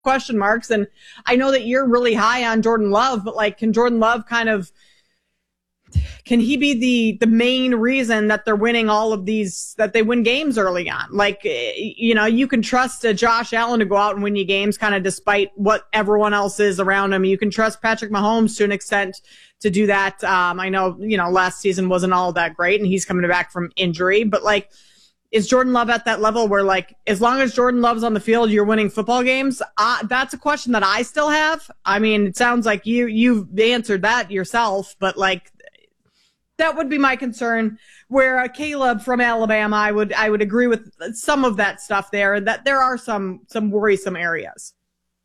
question marks. And I know that you're really high on Jordan Love, but like, can Jordan Love can he be the main reason that they're winning all of these, that they win games early on? Like, you can trust Josh Allen to go out and win you games kind of despite what everyone else is around him. You can trust Patrick Mahomes to an extent to do that. I know, last season wasn't all that great and he's coming back from injury, but like, is Jordan Love at that level where like, as long as Jordan Love's on the field, you're winning football games? That's a question that I still have. I mean, it sounds like you've answered that yourself, but like, that would be my concern. Where Caleb from Alabama, I would agree with some of that stuff there. That there are some worrisome areas.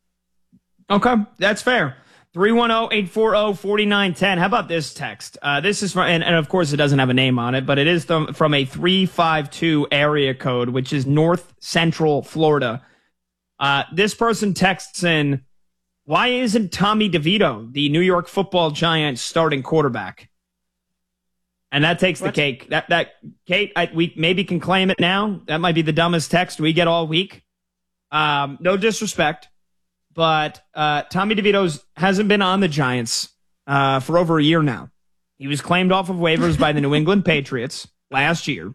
Okay, that's fair. 310-840-4910. How about this text? This is from, and of course it doesn't have a name on it, but it is from a 352 area code, which is North Central Florida. This person texts in, why isn't Tommy DeVito, the New York Football Giants starting quarterback? And that takes the cake. That Kate, we maybe can claim it now. That might be the dumbest text we get all week. No disrespect, but Tommy DeVito hasn't been on the Giants for over a year now. He was claimed off of waivers by the New England Patriots last year,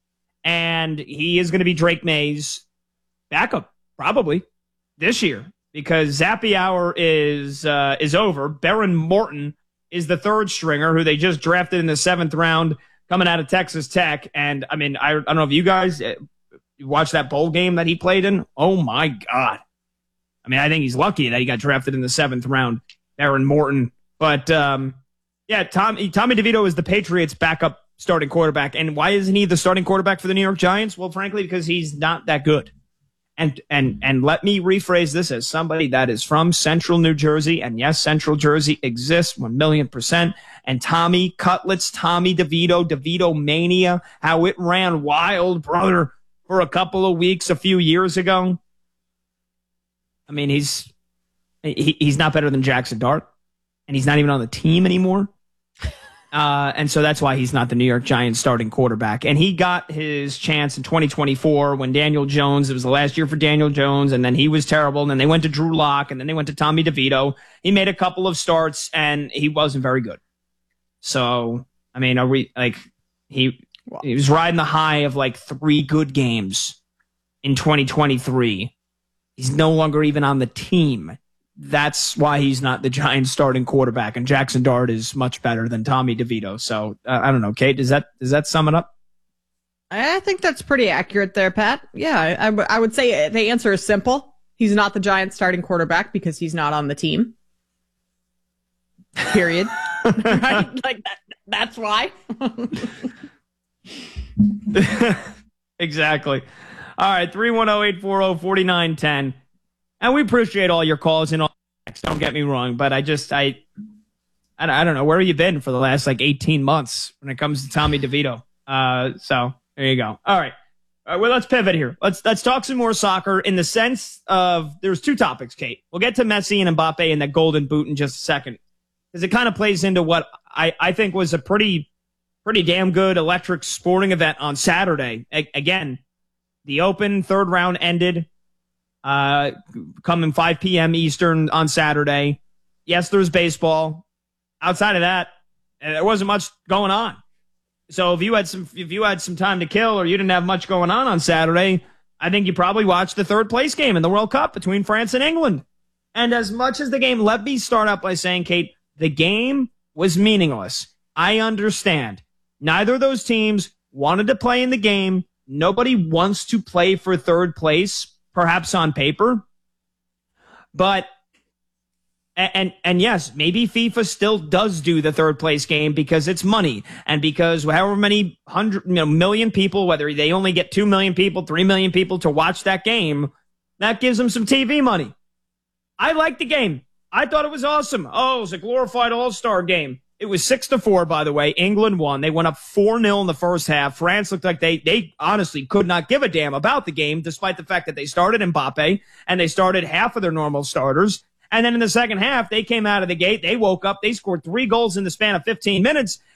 and he is going to be Drake May's backup probably this year because Zappe Hour is over. Baron Morton is the third stringer who they just drafted in the 7th round coming out of Texas Tech. And I mean, I don't know if you guys watched that bowl game that he played in. Oh my God. I mean, I think he's lucky that he got drafted in the 7th round, Baron Morton. But yeah, Tommy DeVito is the Patriots' backup starting quarterback. And why isn't he the starting quarterback for the New York Giants? Well, frankly, because he's not that good. And let me rephrase this as somebody that is from Central New Jersey. And yes, Central Jersey exists 1,000,000%. And Tommy Cutlets, Tommy DeVito mania, how it ran wild, brother, for a couple of weeks a few years ago. I mean, he's not better than Jackson Dart, and he's not even on the team anymore. And so that's why he's not the New York Giants starting quarterback. And he got his chance in 2024 when Daniel Jones, it was the last year for Daniel Jones, and then he was terrible. And then they went to Drew Lock, and then they went to Tommy DeVito. He made a couple of starts, and he wasn't very good. So, I mean, he was riding the high of like 3 good games in 2023. He's no longer even on the team. That's why he's not the Giants starting quarterback, and Jackson Dart is much better than Tommy DeVito. So I don't know, Kate, does that sum it up? I think that's pretty accurate there, Pat. Yeah, I would say the answer is simple. He's not the Giants starting quarterback because he's not on the team. Period. Right? Like that's why. Exactly. All right, 310-840-4910. And we appreciate all your calls and all. Don't get me wrong, but I don't know. Where have you been for the last 18 months when it comes to Tommy DeVito? So there you go. All right. Well, let's pivot here. Let's talk some more soccer in the sense of there's 2 topics, Kate. We'll get to Messi and Mbappe and that golden boot in just a second because it kind of plays into what I think was a pretty damn good electric sporting event on Saturday. Again, the Open 3rd round ended. Coming 5 p.m. Eastern on Saturday. Yes, there's baseball. Outside of that, there wasn't much going on. So if you had some time to kill or you didn't have much going on Saturday, I think you probably watched the 3rd place game in the World Cup between France and England. And as much as the game, let me start out by saying, Kate, the game was meaningless. I understand. Neither of those teams wanted to play in the game. Nobody wants to play for 3rd place. Perhaps on paper, but and yes, maybe FIFA still does do the 3rd place game because it's money and because however many million people, whether they only get 2 million people, 3 million people to watch that game, that gives them some TV money. I liked the game. I thought it was awesome. Oh, it was a glorified all-star game. It was 6-4, by the way. England won. They went up 4-0 in the first half. France looked like they honestly could not give a damn about the game, despite the fact that they started Mbappe and they started half of their normal starters. And then in the second half, they came out of the gate. They woke up. They scored 3 goals in the span of 15 minutes.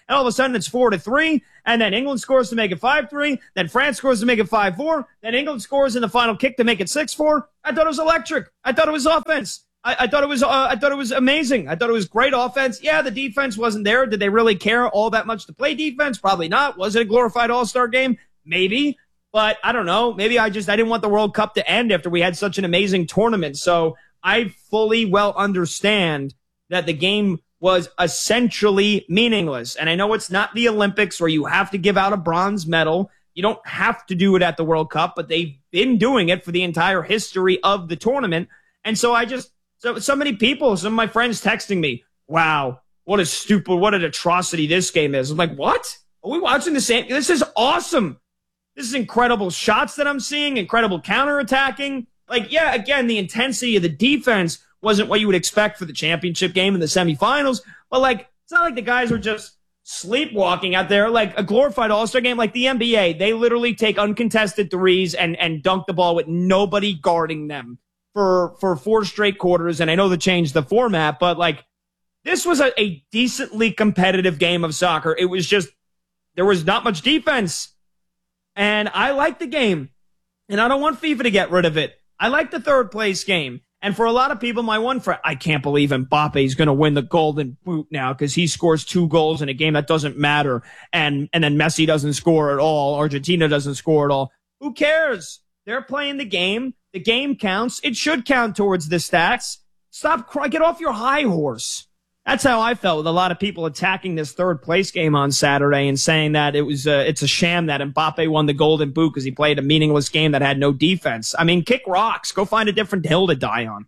and all of a sudden it's 4-3, and then England scores to make it 5-3, then France scores to make it 5-4, then England scores in the final kick to make it 6-4. I thought it was electric. I thought it was offense. I thought it was amazing. I thought it was great offense. Yeah, the defense wasn't there. Did they really care all that much to play defense? Probably not. Was it a glorified all-star game? Maybe. But I don't know. Maybe I didn't want the World Cup to end after we had such an amazing tournament. So I fully well understand that the game was essentially meaningless. And I know it's not the Olympics where you have to give out a bronze medal. You don't have to do it at the World Cup, but they've been doing it for the entire history of the tournament. And so so many people, some of my friends texting me, wow, what an atrocity this game is. I'm like, what? Are we watching the same? This is awesome. This is incredible shots that I'm seeing, incredible counterattacking. Like, yeah, again, the intensity of the defense wasn't what you would expect for the championship game in the semifinals. But, like, it's not like the guys were just sleepwalking out there like a glorified all-star game. Like the NBA, they literally take uncontested threes and dunk the ball with nobody guarding them for 4 straight quarters. And I know they changed the format, but, like, this was a decently competitive game of soccer. It was just, there was not much defense. And I like the game. And I don't want FIFA to get rid of it. I like the third place game. And for a lot of people, my one friend, I can't believe Mbappe is going to win the Golden Boot now because he scores 2 goals in a game that doesn't matter. And then Messi doesn't score at all. Argentina doesn't score at all. Who cares? They're playing the game. The game counts. It should count towards the stats. Stop crying. Get off your high horse. That's how I felt with a lot of people attacking this third place game on Saturday and saying that it's a sham that Mbappe won the Golden Boot because he played a meaningless game that had no defense. I mean, kick rocks. Go find a different hill to die on.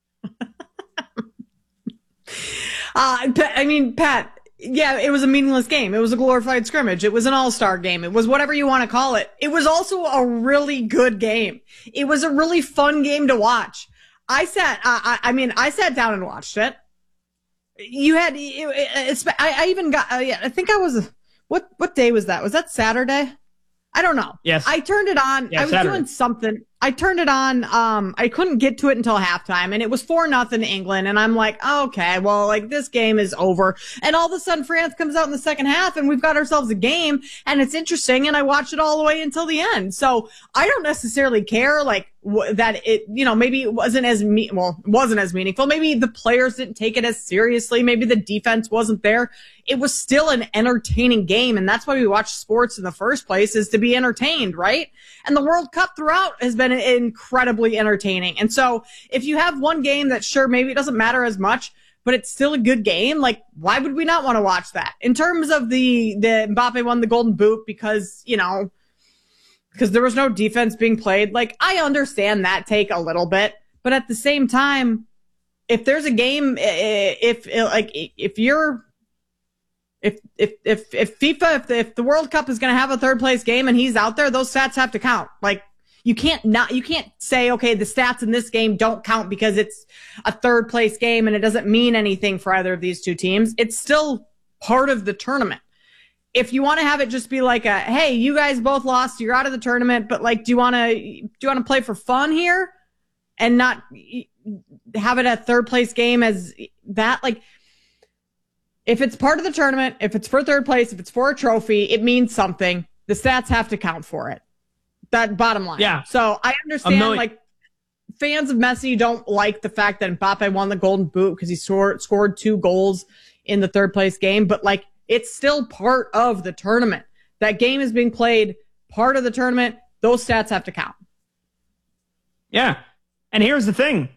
Pat, yeah, it was a meaningless game. It was a glorified scrimmage. It was an all-star game. It was whatever you want to call it. It was also a really good game. It was a really fun game to watch. I sat down and watched it. You had, I even got, I think I was, what day was that? Was that Saturday? I don't know. Yes. I turned it on. Yeah, I was Saturday. doing something. I turned it on. I couldn't get to it until halftime and it was 4-0 England. And I'm like, okay, well, like this game is over. And all of a sudden France comes out in the second half and we've got ourselves a game and it's interesting. And I watched it all the way until the end. So I don't necessarily care like that it, maybe it wasn't as meaningful. Maybe the players didn't take it as seriously. Maybe the defense wasn't there. It was still an entertaining game. And that's why we watch sports in the first place, is to be entertained, right? And the World Cup throughout has been incredibly entertaining. And so if you have one game that sure, maybe it doesn't matter as much, but it's still a good game, like why would we not want to watch that? In terms of the Mbappe won the Golden Boot because there was no defense being played, like I understand that take a little bit, but at the same time, if there's a game, if the World Cup is going to have a third place game and he's out there, those stats have to count. Like you can't say, okay, the stats in this game don't count because it's a third place game and it doesn't mean anything for either of these two teams. It's still part of the tournament. If you want to have it just be like a, hey, you guys both lost, you're out of the tournament, but like, do you want to play for fun here and not have it a third place game as that? Like, if it's part of the tournament, if it's for third place, if it's for a trophy, it means something. The stats have to count for it. That bottom line. Yeah. So I understand, like, fans of Messi don't like the fact that Mbappe won the Golden Boot because he scored 2 goals in the third place game, but like, it's still part of the tournament. That game is being played, part of the tournament. Those stats have to count. Yeah. And here's the thing.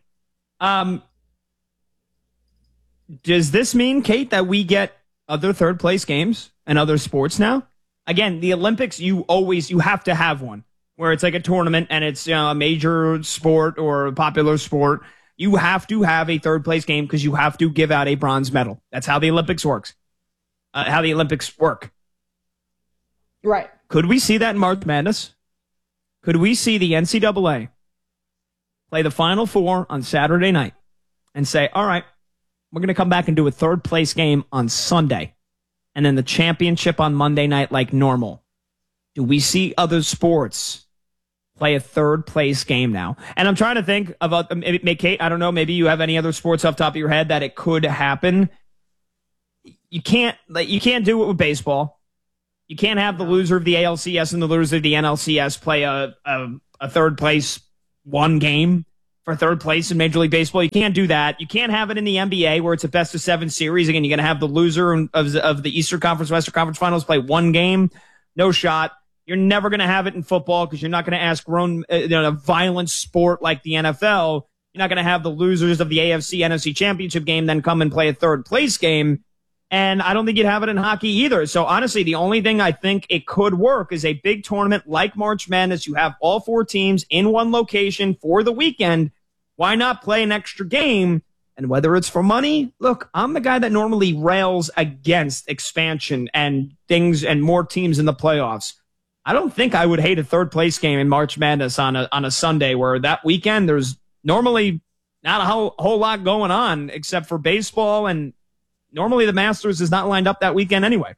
Does this mean, Kate, that we get other third place games and other sports now? Again, the Olympics, you have to have one where it's like a tournament and it's a major sport or a popular sport. You have to have a third place game because you have to give out a bronze medal. That's how the Olympics works. How the Olympics work. Right. Could we see that in March Madness? Could we see the NCAA play the Final Four on Saturday night and say, all right, we're going to come back and do a third place game on Sunday and then the championship on Monday night like normal? Do we see other sports play a third place game now? And I'm trying to think about, Kate, I don't know, maybe you have any other sports off the top of your head that it could happen. you can't do it with baseball. You can't have the loser of the ALCS and the loser of the NLCS play a third place one game for third place in Major League Baseball. You can't do that. You can't have it in the NBA where it's a best of 7 series. Again, you're going to have the loser of the Eastern Conference, Western Conference Finals play one game. No shot. You're never going to have it in football because you're not going to ask a violent sport like the NFL. You're not going to have the losers of the AFC NFC Championship game then come and play a third place game. And I don't think you'd have it in hockey either. So honestly, the only thing I think it could work is a big tournament like March Madness. You have all 4 teams in one location for the weekend. Why not play an extra game? And whether it's for money, look, I'm the guy that normally rails against expansion and things and more teams in the playoffs. I don't think I would hate a third place game in March Madness on a Sunday where that weekend there's normally not a whole lot going on except for baseball, and normally the Masters is not lined up that weekend anyway.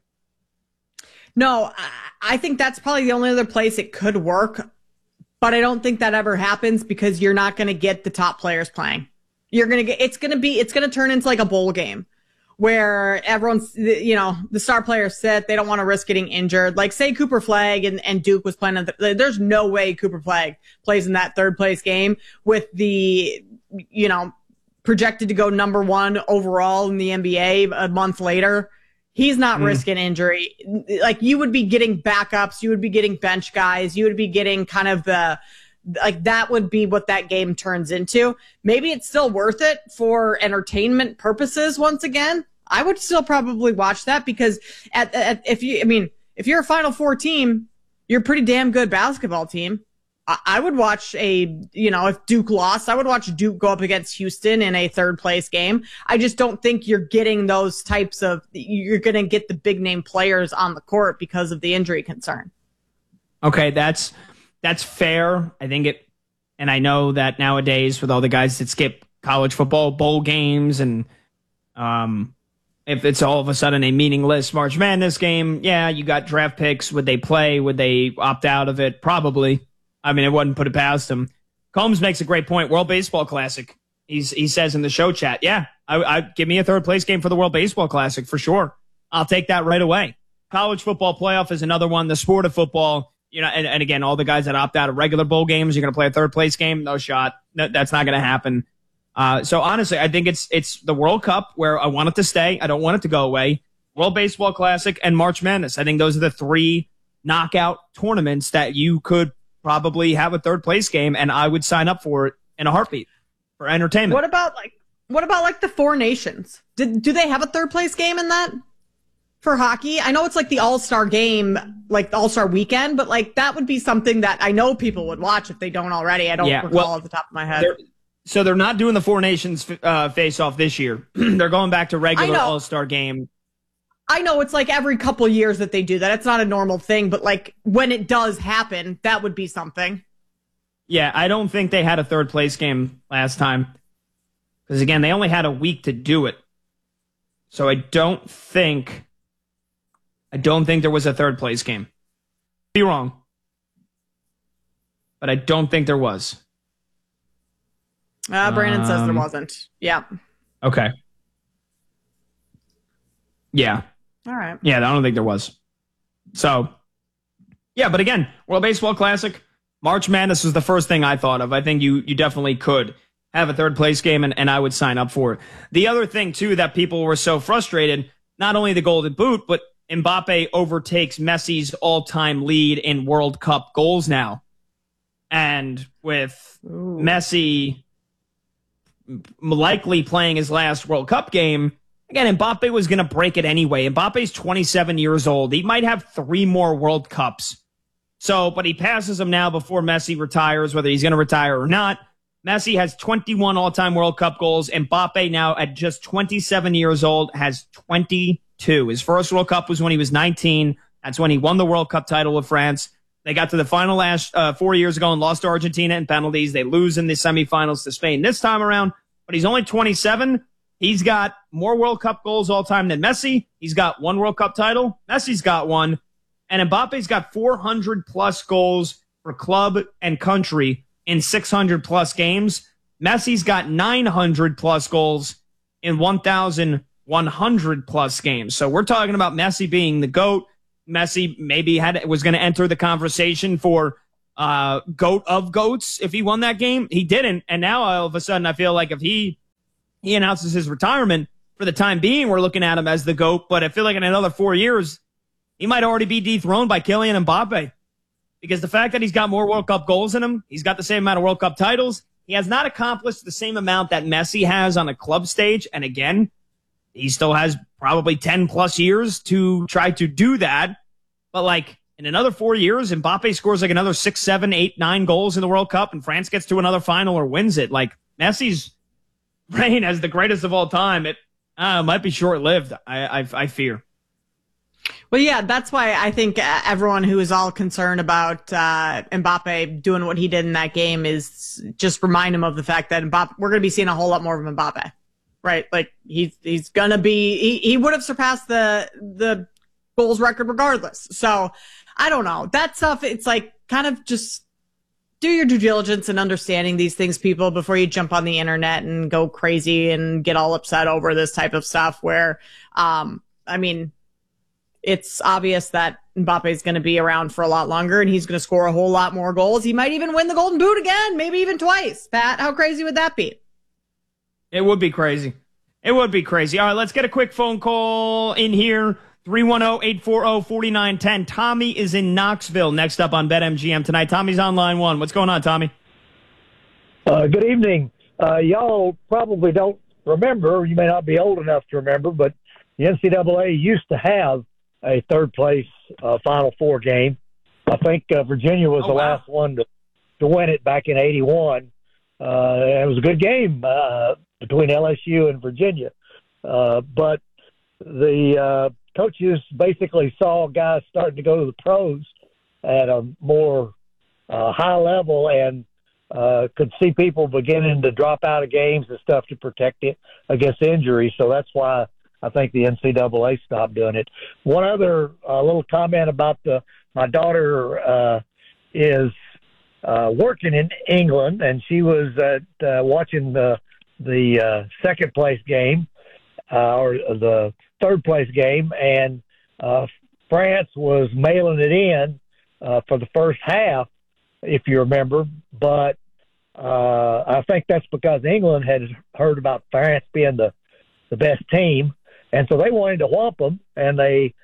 No, I think that's probably the only other place it could work, but I don't think that ever happens because you're not going to get the top players playing. It's going to turn into like a bowl game where everyone's, the star players sit, they don't want to risk getting injured. Like say Cooper Flagg and Duke was playing, there's no way Cooper Flagg plays in that third place game with the, projected to go number 1 overall in the NBA a month later. He's not risking injury. Like you would be getting backups, you would be getting bench guys, you would be getting kind of that would be what that game turns into. Maybe it's still worth it for entertainment purposes. Once again, I would still probably watch that because if you're a Final Four team, you're a pretty damn good basketball team. I would watch if Duke lost, I would watch Duke go up against Houston in a third place game. I just don't think you're getting those you're going to get the big name players on the court because of the injury concern. Okay. That's fair. I think and I know that nowadays with all the guys that skip college football bowl games and, if it's all of a sudden a meaningless March Madness game, yeah, you got draft picks. Would they play? Would they opt out of it? Probably. I mean, it wouldn't put it past him. Combs makes a great point. World Baseball Classic. He says in the show chat, yeah, I give me a third place game for the World Baseball Classic for sure. I'll take that right away. College football playoff is another one. The sport of football, and again, all the guys that opt out of regular bowl games, you're going to play a third place game. No shot. No, that's not going to happen. So honestly, I think it's the World Cup where I want it to stay. I don't want it to go away. World Baseball Classic and March Madness. I think those are the 3 knockout tournaments that you could probably have a third place game, and I would sign up for it in a heartbeat for entertainment. What about the 4 nations? Do they have a third place game in that for hockey? I know it's like the All-Star game, like the All-Star weekend, but like that would be something that I know people would watch if they don't already. I don't recall off the top of my head. They're not doing the 4 nations face off this year. They're going back to regular All-Star game. I know it's like every couple years that they do that. It's not a normal thing, but like when it does happen, that would be something. Yeah, I don't think they had a third place game last time. Because again, they only had a week to do it. So I don't think there was a third place game. Be wrong. But I don't think there was. Brandon says there wasn't. Yeah. Okay. Yeah. All right. Yeah, I don't think there was. So, yeah, but again, World Baseball Classic, March Madness was the first thing I thought of. I think you definitely could have a third place game, and I would sign up for it. The other thing, too, that people were so frustrated, not only the Golden Boot, but Mbappe overtakes Messi's all-time lead in World Cup goals now. And with Messi likely playing his last World Cup game, again, Mbappe was going to break it anyway. Mbappe's 27 years old. He might have 3 more World Cups. But he passes him now before Messi retires, whether he's going to retire or not. Messi has 21 all-time World Cup goals. Mbappe now at just 27 years old has 22. His first World Cup was when he was 19. That's when he won the World Cup title with France. They got to the final last 4 years ago and lost to Argentina in penalties. They lose in the semifinals to Spain this time around, but he's only 27. He's got more World Cup goals all time than Messi. He's got 1 World Cup title. Messi's got 1. And Mbappe's got 400 plus goals for club and country in 600 plus games. Messi's got 900 plus goals in 1,000 100 plus games. So we're talking about Messi being the GOAT. Messi maybe was going to enter the conversation for GOAT of GOATs if he won that game. He didn't. And now all of a sudden I feel like if he announces his retirement, for the time being, we're looking at him as the GOAT. But I feel like in another 4 years, he might already be dethroned by Kylian Mbappe. Because the fact that he's got more World Cup goals in him, he's got the same amount of World Cup titles, he has not accomplished the same amount that Messi has on a club stage. And again, he still has probably 10 plus years to try to do that. But like in another 4 years, Mbappe scores like another 6, 7, 8, 9 goals in the World Cup and France gets to another final or wins it. Like Messi's reign as the greatest of all time, it might be short-lived, I fear. Well, yeah, that's why I think everyone who is all concerned about Mbappe doing what he did in that game is just remind him of the fact that we're going to be seeing a whole lot more of Mbappe, right? Like he's going to be, he would have surpassed the goals record regardless. So I don't know. That stuff, it's like kind of just do your due diligence in understanding these things, people, before you jump on the internet and go crazy and get all upset over this type of stuff where, I mean, it's obvious that Mbappe is going to be around for a lot longer and he's going to score a whole lot more goals. He might even win the Golden Boot again, maybe even twice. Pat, how crazy would that be? It would be crazy. It would be crazy. All right, let's get a quick phone call in here. 310-840-4910. Tommy is in Knoxville next up on BetMGM tonight. Tommy's on line one. What's going on, Tommy? Good evening. Y'all probably don't remember, you may not be old enough to remember, but the NCAA used to have a third-place Final Four game. I think Virginia was the last one to win it back in '81. It was a good game between LSU and Virginia. But the coaches basically saw guys starting to go to the pros at a more high level and could see people beginning to drop out of games and stuff to protect it against injury. So that's why I think the NCAA stopped doing it. One other little comment about my daughter is working in England, and she was watching the second place game or the third place game, and France was mailing it in for the first half, if you remember. But I think that's because England had heard about France being the best team. And so they wanted to whomp them, and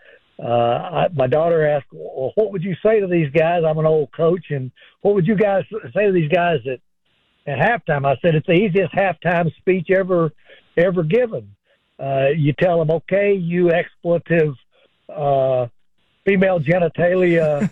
my daughter asked, well, what would you say to these guys? I'm an old coach, and what would you guys say to these guys at halftime? I said, it's the easiest halftime speech ever given. You tell them, okay, you expletive female genitalia,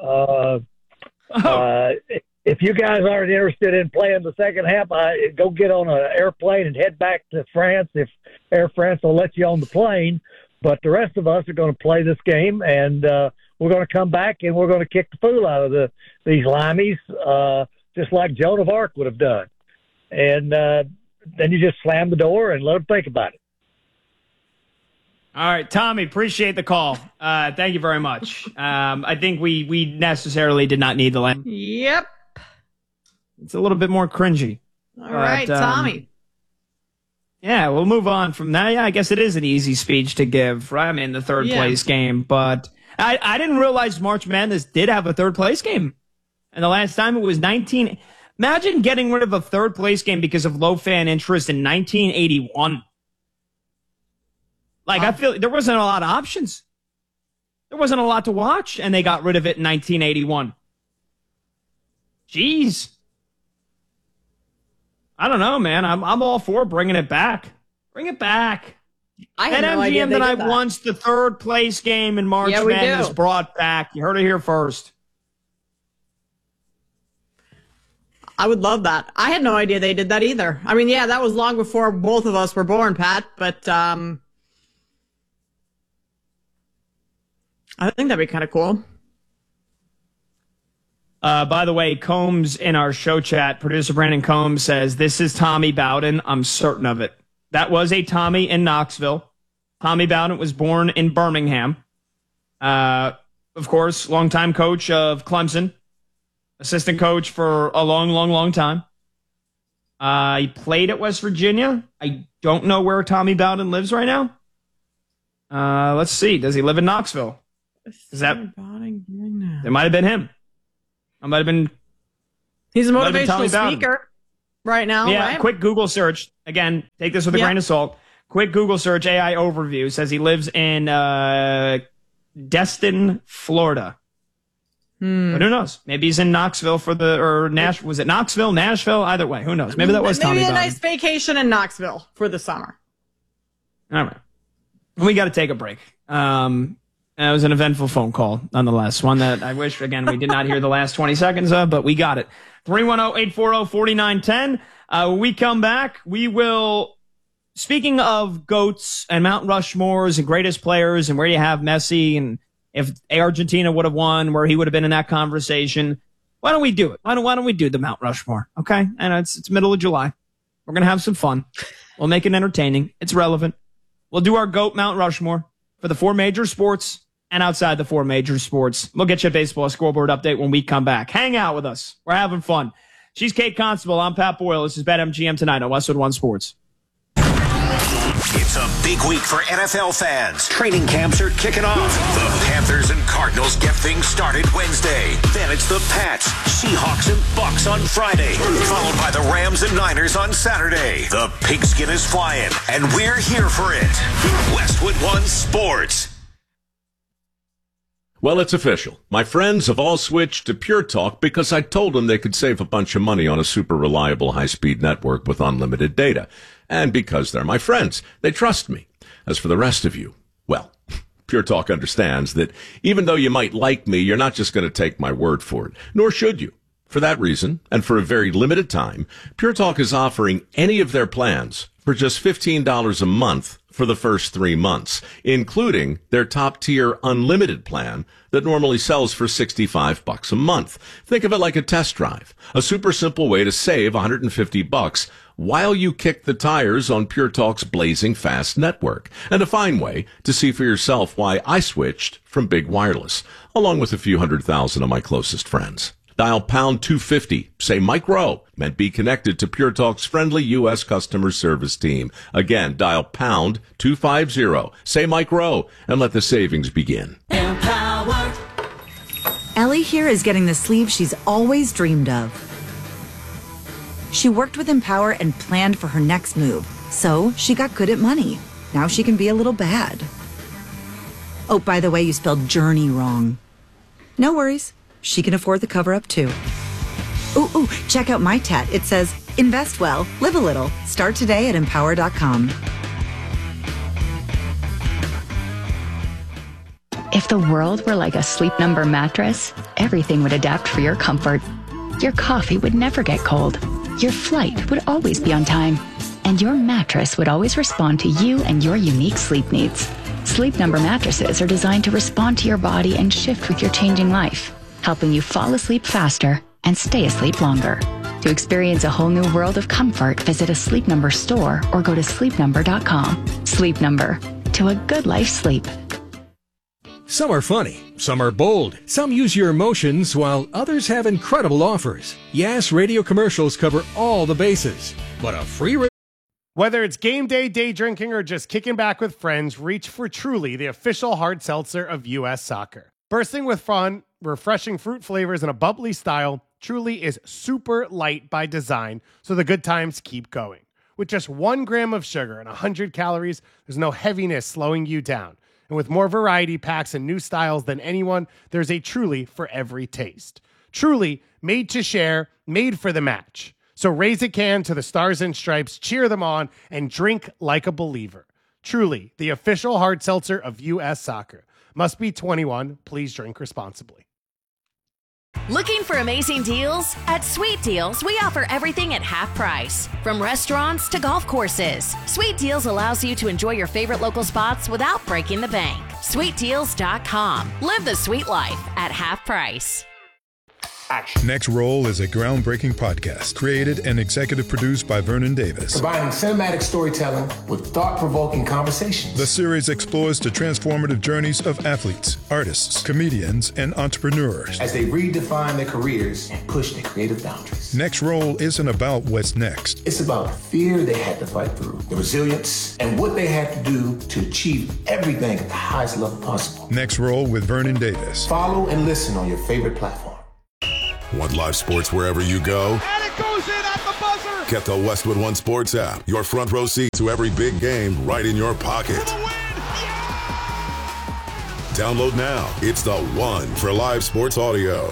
if you guys aren't interested in playing the second half, go get on an airplane and head back to France if Air France will let you on the plane. But the rest of us are going to play this game, and we're going to come back and we're going to kick the fool out of these limeys, just like Joan of Arc would have done. And then you just slam the door and let them think about it. All right, Tommy, appreciate the call. Thank you very much. I think we necessarily did not need the line. Yep. It's a little bit more cringy. All right, Tommy. Yeah, we'll move on from that. Yeah, I guess it is an easy speech to give, right? I mean, the third place game. But I didn't realize March Madness did have a third place game. And the last time it was 19. Imagine getting rid of a third place game because of low fan interest in 1981. Like, I feel there wasn't a lot of options. There wasn't a lot to watch, and they got rid of it in 1981. Jeez. I don't know, man. I'm all for bringing it back. Bring it back. I had no idea MGM tonight wants the third place game in March Madness brought back. You heard it here first. I would love that. I had no idea they did that either. I mean, yeah, that was long before both of us were born, Pat, but I think that'd be kind of cool. By the way, Combs in our show chat, producer Brandon Combs says, this is Tommy Bowden. I'm certain of it. That was a Tommy in Knoxville. Tommy Bowden was born in Birmingham. Of course, longtime coach of Clemson. Assistant coach for a long, long, long time. He played at West Virginia. I don't know where Tommy Bowden lives right now. Let's see. Does he live in Knoxville? Is that? It might have been him. It might have been. He's a motivational speaker right now. Yeah. Right? Quick Google search. Again, take this with a grain of salt. Quick Google search. AI overview says he lives in Destin, Florida. But who knows? Maybe he's in Knoxville was it Knoxville, Nashville? Either way, who knows? Maybe that was Tommy Bowden. Maybe a nice vacation in Knoxville for the summer. All right. We got to take a break. It was an eventful phone call, nonetheless. One that I wish, again, we did not hear the last 20 seconds of, but we got it. 310-840-4910. When we come back, we will, speaking of GOATs and Mount Rushmores and greatest players and where you have Messi and if Argentina would have won, where he would have been in that conversation. Why don't we do it? Why don't we do the Mount Rushmore? Okay. And it's middle of July. We're going to have some fun. We'll make it entertaining. It's relevant. We'll do our GOAT Mount Rushmore for the 4 major sports and outside the 4 major sports. We'll get you a baseball scoreboard update when we come back. Hang out with us. We're having fun. She's Kate Constable. I'm Pat Boyle. This is BetMGM tonight on Westwood One Sports. It's a big week for NFL fans. Training camps are kicking off. The Panthers and Cardinals get things started Wednesday. Then it's the Pats, Seahawks, and Bucks on Friday. Followed by the Rams and Niners on Saturday. The pigskin is flying, and we're here for it. Westwood One Sports. Well, it's official. My friends have all switched to Pure Talk because I told them they could save a bunch of money on a super reliable high-speed network with unlimited data. And because they're my friends, they trust me. As for the rest of you, well, Pure Talk understands that even though you might like me, you're not just going to take my word for it, nor should you. For that reason, and for a very limited time, Pure Talk is offering any of their plans for just $15 a month for the first 3 months, including their top-tier unlimited plan that normally sells for $65 a month. Think of it like a test drive, a super simple way to save $150 while you kick the tires on Pure Talk's blazing fast network, and a fine way to see for yourself why I switched from big wireless, along with a few 100,000 of my closest friends. Dial pound 250, say Mike Rowe, and be connected to Pure Talk's friendly U.S. customer service team. Again, dial pound 250, say Mike Rowe, and let the savings begin. Empower. Ellie here is getting the sleeve she's always dreamed of. She worked with Empower and planned for her next move, so she got good at money. Now she can be a little bad. Oh, by the way, you spelled journey wrong. No worries. She can afford the cover-up, too. Ooh, check out my tat. It says, invest well, live a little. Start today at Empower.com. If the world were like a Sleep Number mattress, everything would adapt for your comfort. Your coffee would never get cold. Your flight would always be on time. And your mattress would always respond to you and your unique sleep needs. Sleep Number mattresses are designed to respond to your body and shift with your changing life, helping you fall asleep faster and stay asleep longer. To experience a whole new world of comfort, visit a Sleep Number store or go to sleepnumber.com. Sleep Number, to a good life's sleep. Some are funny, some are bold, some use your emotions, while others have incredible offers. Yes, radio commercials cover all the bases, but a free Whether it's game day, day drinking, or just kicking back with friends, reach for Truly, the official hard seltzer of U.S. Soccer. Bursting with fun, refreshing fruit flavors, and a bubbly style, Truly is super light by design, so the good times keep going. With just 1 gram of sugar and 100 calories, there's no heaviness slowing you down. And with more variety packs and new styles than anyone, there's a Truly for every taste. Truly, made to share, made for the match. So raise a can to the Stars and Stripes, cheer them on, and drink like a believer. Truly, the official hard seltzer of U.S. Soccer. Must be 21. Please drink responsibly. Looking for amazing deals? At Sweet Deals, we offer everything at half price. From restaurants to golf courses, Sweet Deals allows you to enjoy your favorite local spots without breaking the bank. SweetDeals.com. Live the sweet life at half price. action. Next Roll is a groundbreaking podcast created and executive produced by Vernon Davis. Combining cinematic storytelling with thought-provoking conversations. The series explores the transformative journeys of athletes, artists, comedians, and entrepreneurs as they redefine their careers and push their creative boundaries. Next Roll isn't about what's next. It's about the fear they had to fight through, the resilience, and what they had to do to achieve everything at the highest level possible. Next Roll with Vernon Davis. Follow and listen on your favorite platform. Want live sports wherever you go? And it goes in at the buzzer! Get the Westwood One Sports app. Your front row seat to every big game right in your pocket. Download now. It's the one for live sports audio.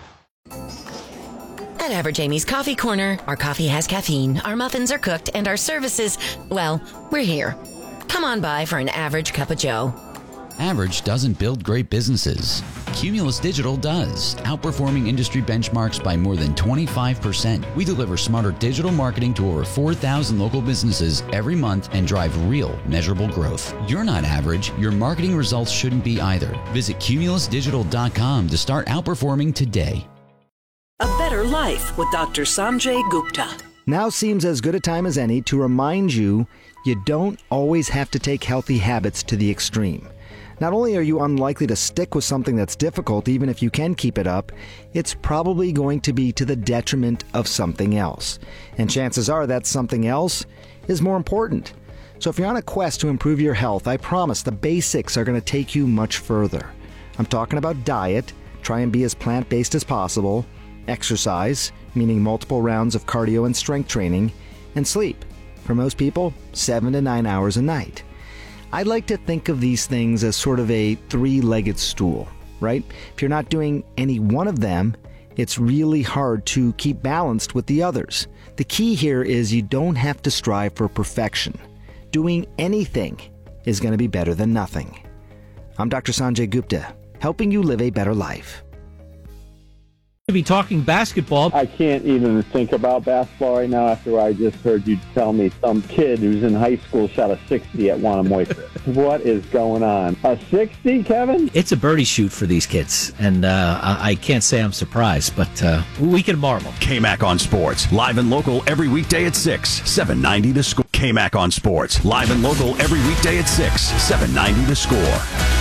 At Average Amy's Coffee Corner, our coffee has caffeine, our muffins are cooked, and our services, well, we're here. Come on by for an average cup of joe. Average doesn't build great businesses. Cumulus Digital does, outperforming industry benchmarks by more than 25%. We deliver smarter digital marketing to over 4,000 local businesses every month and drive real, measurable growth. You're not average. Your marketing results shouldn't be either. Visit cumulusdigital.com to start outperforming today. A better life with Dr. Sanjay Gupta. Now seems as good a time as any to remind you don't always have to take healthy habits to the extreme. Not only are you unlikely to stick with something that's difficult, even if you can keep it up, it's probably going to be to the detriment of something else. And chances are that something else is more important. So if you're on a quest to improve your health, I promise the basics are going to take you much further. I'm talking about diet, try and be as plant-based as possible, exercise, meaning multiple rounds of cardio and strength training, and sleep. For most people, 7 to 9 hours a night. I like to think of these things as sort of a three-legged stool, right? If you're not doing any one of them, it's really hard to keep balanced with the others. The key here is you don't have to strive for perfection. Doing anything is going to be better than nothing. I'm Dr. Sanjay Gupta, helping you live a better life. To be talking basketball. I can't even think about basketball right now after I just heard you tell me some kid who's in high school shot a 60 at Wanamaoisa. What is going on? A 60, Kevin? It's a birdie shoot for these kids, and I can't say I'm surprised, but we can marvel. KMAC on Sports, live and local every weekday at 6, 790 The Score. KMAC on Sports, live and local every weekday at 6, 790 The Score.